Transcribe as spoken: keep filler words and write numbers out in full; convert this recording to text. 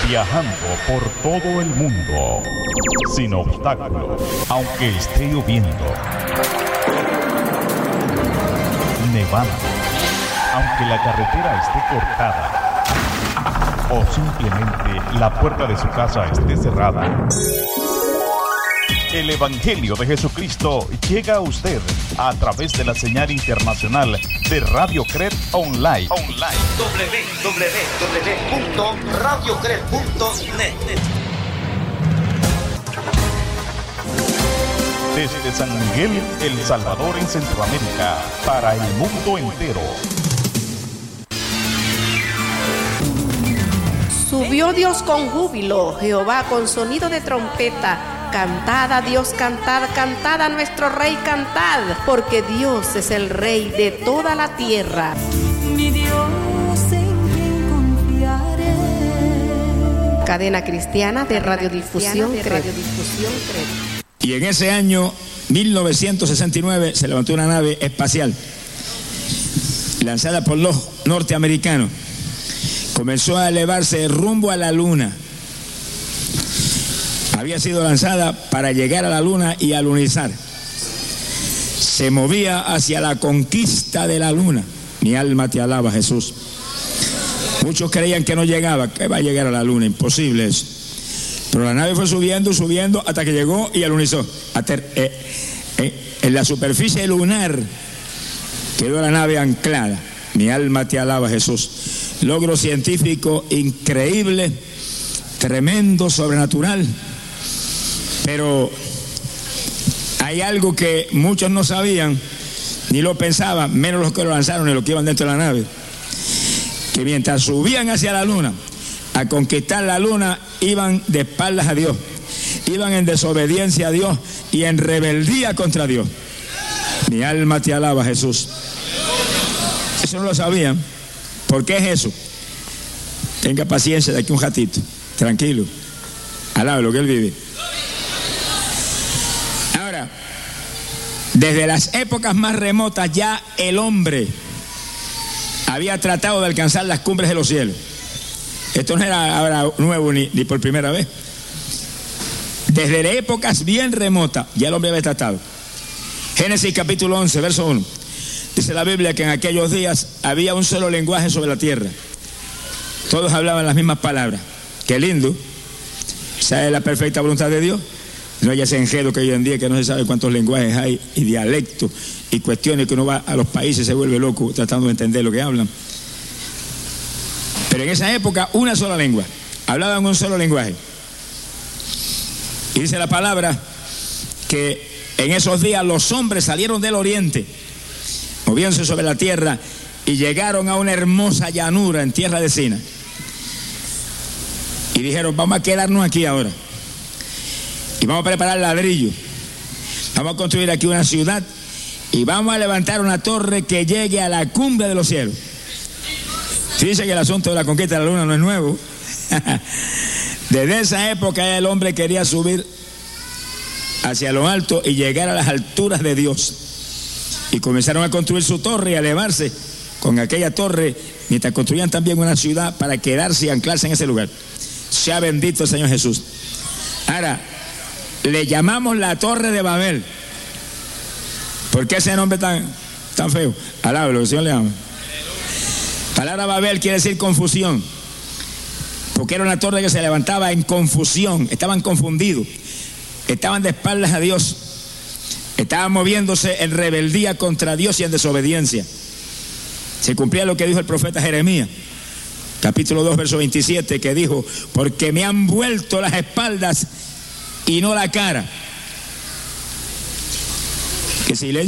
viajando por todo el mundo, sin obstáculos, aunque esté lloviendo, nevando, aunque la carretera esté cortada, o simplemente la puerta de su casa esté cerrada. El Evangelio de Jesucristo llega a usted a través de la señal internacional de Radio Cred Online. Online. doble u doble u doble u punto radio cred punto net. Desde San Miguel, El Salvador, en Centroamérica, para el mundo entero. Subió Dios con júbilo, Jehová con sonido de trompeta. Cantad a Dios, cantad, cantad a nuestro Rey, cantad, porque Dios es el Rey de toda la tierra. Mi Dios, en quien confiaré. Cadena Cristiana de Radiodifusión Cred. Y en ese año mil novecientos sesenta y nueve se levantó una nave espacial lanzada por los norteamericanos. Comenzó a elevarse rumbo a la luna. Había sido lanzada para llegar a la luna y alunizar. Se movía hacia la conquista de la luna. Mi alma te alaba, Jesús. Muchos creían que no llegaba, que va a llegar a la luna, imposible eso. Pero la nave fue subiendo, subiendo, hasta que llegó y alunizó. Ater, eh, eh, en la superficie lunar quedó la nave anclada. Mi alma te alaba, Jesús. Logro científico increíble, tremendo, sobrenatural. Pero hay algo que muchos no sabían, ni lo pensaban, menos los que lo lanzaron y los que iban dentro de la nave. Que mientras subían hacia la luna, a conquistar la luna, iban de espaldas a Dios. Iban en desobediencia a Dios y en rebeldía contra Dios. Mi alma te alaba, Jesús. Eso no lo sabían. ¿Por qué es eso? Tenga paciencia de aquí un ratito. Tranquilo. Alabe lo que Él vive. Ahora, desde las épocas más remotas ya el hombre había tratado de alcanzar las cumbres de los cielos. Esto no era ahora nuevo ni, ni por primera vez. Desde épocas bien remotas ya el hombre había tratado. Génesis capítulo once, verso uno. Dice la Biblia que en aquellos días había un solo lenguaje sobre la tierra. Todos hablaban las mismas palabras. Qué lindo. Esa es la perfecta voluntad de Dios. No hay ese enredo que hoy en día que no se sabe cuántos lenguajes hay y dialectos y cuestiones que uno va a los países y se vuelve loco tratando de entender lo que hablan. Pero en esa época una sola lengua. Hablaban un solo lenguaje. Y dice la palabra que en esos días los hombres salieron del oriente, moviéndose sobre la tierra y llegaron a una hermosa llanura en tierra de Sina. Y dijeron, vamos a quedarnos aquí ahora. Y vamos a preparar ladrillo. Vamos a construir aquí una ciudad y vamos a levantar una torre que llegue a la cumbre de los cielos. Si dice que el asunto de la conquista de la luna no es nuevo. Desde esa época el hombre quería subir hacia lo alto y llegar a las alturas de Dios. Y comenzaron a construir su torre y a elevarse con aquella torre, mientras construían también una ciudad para quedarse y anclarse en ese lugar. Sea bendito el Señor Jesús. Ahora, le llamamos la Torre de Babel. ¿Por qué ese nombre tan, tan feo? Alábalo, que el Señor le ama. Palabra Babel quiere decir confusión. Porque era una torre que se levantaba en confusión. Estaban confundidos. Estaban de espaldas a Dios. Estaban moviéndose en rebeldía contra Dios y en desobediencia. Se cumplía lo que dijo el profeta Jeremías, capítulo dos, verso veintisiete, que dijo, porque me han vuelto las espaldas y no la cara. Que silencio.